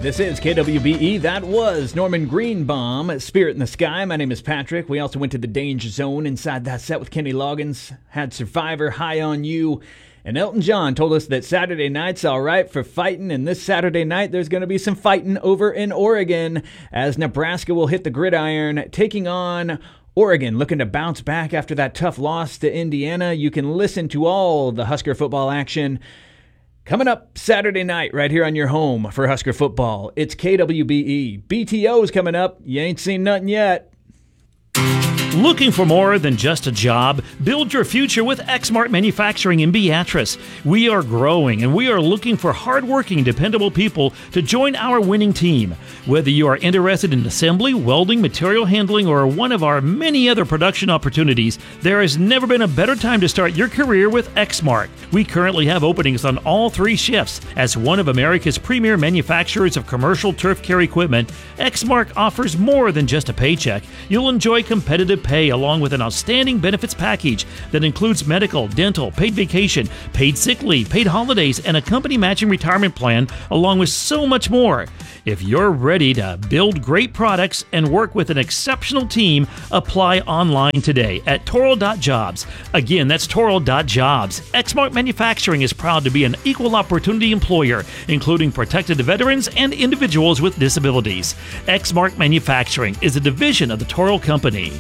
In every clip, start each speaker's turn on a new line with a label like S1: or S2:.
S1: This is KWBE. That was Norman Greenbaum, Spirit in the Sky. My name is Patrick. We also went to the Danger Zone inside that set with Kenny Loggins. Had Survivor, High on You. And Elton John told us that Saturday night's all right for fighting. And this Saturday night, there's going to be some fighting over in Oregon as Nebraska will hit the gridiron, taking on Oregon, looking to bounce back after that tough loss to Indiana. You can listen to all the Husker football action coming up Saturday night right here on your home for Husker football. It's KWBE. BTO's coming up. You ain't seen nothing yet.
S2: Looking for more than just a job? Build your future with Exmark Manufacturing in Beatrice. We are growing and we are looking for hardworking, dependable people to join our winning team. Whether you are interested in assembly, welding, material handling, or one of our many other production opportunities, there has never been a better time to start your career with Exmark. We currently have openings on all 3 shifts. As one of America's premier manufacturers of commercial turf care equipment, Exmark offers more than just a paycheck. You'll enjoy competitive pay along with an outstanding benefits package that includes medical, dental, paid vacation, paid sick leave, paid holidays, and a company matching retirement plan, along with so much more. If you're ready to build great products and work with an exceptional team, apply online today at Toro.jobs. Again, that's Toro.jobs. Exmark Manufacturing is proud to be an equal opportunity employer, including protected veterans and individuals with disabilities. Exmark Manufacturing is a division of the Toro Company.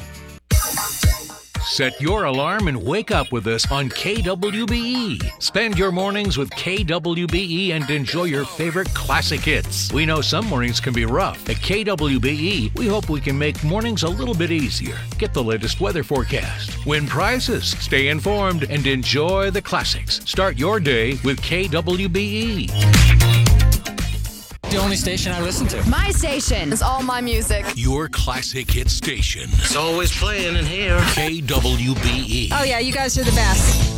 S3: Set your alarm and wake up with us on KWBE. Spend your mornings with KWBE and enjoy your favorite classic hits. We know some mornings can be rough. At KWBE, we hope we can make mornings a little bit easier. Get the latest weather forecast, win prizes, stay informed, and enjoy the classics. Start your day with KWBE.
S4: The only station I listen to.
S5: My station is all my music.
S3: Your classic hit station.
S4: It's always playing in here.
S3: KWBE.
S5: Oh yeah, you guys are the best.